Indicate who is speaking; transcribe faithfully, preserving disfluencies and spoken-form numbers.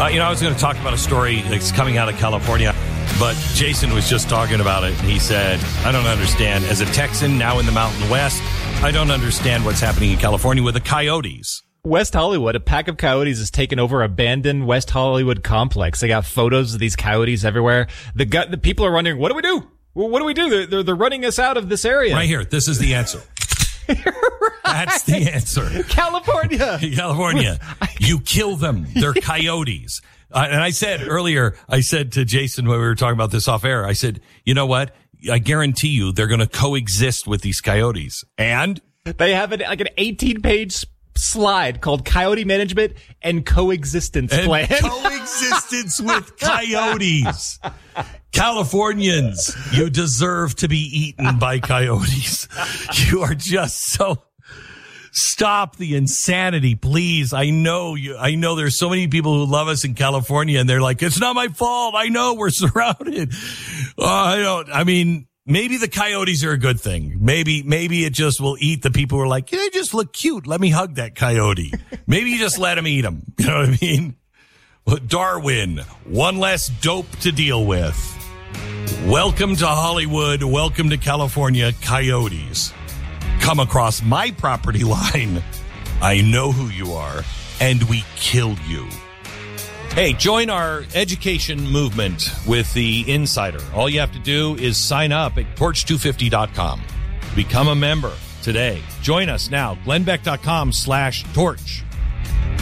Speaker 1: Uh, you know, I was going to talk about a story that's coming out of California, but Jason was just talking about it. And he said, I don't understand. As a Texan now in the Mountain West, I don't understand what's happening in California with the coyotes.
Speaker 2: West Hollywood, a pack of coyotes has taken over abandoned West Hollywood complex. They got photos of these coyotes everywhere. The gu- the people are wondering, what do we do? Well, what do we do? They're, they're, they're running us out of this area.
Speaker 1: Right here. This is the answer. Right. That's the answer.
Speaker 2: California.
Speaker 1: California. You kill them. They're coyotes. Uh, and I said earlier, I said to Jason when we were talking about this off air, I said, you know what? I guarantee you they're going to coexist with these coyotes. And
Speaker 2: they have an, like an eighteen page slide called Coyote Management and Coexistence
Speaker 1: and
Speaker 2: Plan.
Speaker 1: Coexistence with coyotes. Californians, you deserve to be eaten by coyotes. You are just so... Stop the insanity, please. I know you, I know there's so many people who love us in California and they're like, it's not my fault. I know we're surrounded. Oh, I don't, I mean, maybe the coyotes are a good thing. Maybe, maybe it just will eat the people who are like, they just look cute. Let me hug that coyote. Maybe you just let him eat them. You know what I mean? Well, Darwin, one less dope to deal with. Welcome to Hollywood. Welcome to California, coyotes. Come across my property line, I know who you are, and we killed you. Hey, join our education movement with The Insider. All you have to do is sign up at torch two fifty dot com. Become a member today. Join us now, glenn beck dot com slash torch.